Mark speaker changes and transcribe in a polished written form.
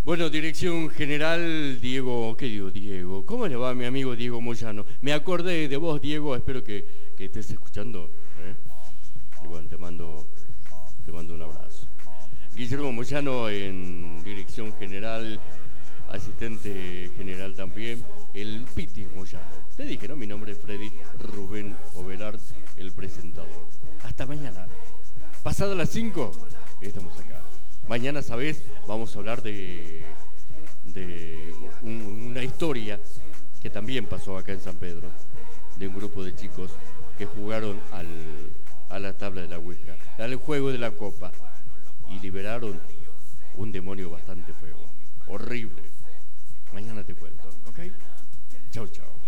Speaker 1: Bueno, dirección general, Diego, ¿qué digo, Diego? ¿Cómo le va a mi amigo Diego Moyano? Me acordé de vos, Diego, espero que estés escuchando, ¿eh? Y bueno, te mando un abrazo. Guillermo Moyano en dirección general, asistente general también, el Piti Moyano. Te dije, ¿no? Mi nombre es Freddy Rubén Ovelart, el presentador. Hasta mañana. Pasado las 5, estamos acá. Mañana, ¿sabés? Vamos a hablar de una historia que también pasó acá en San Pedro, de un grupo de chicos que jugaron a la tabla de la Ouija, al juego de la copa, y liberaron un demonio bastante feo, horrible. Mañana te cuento, ¿ok? Chau, chau.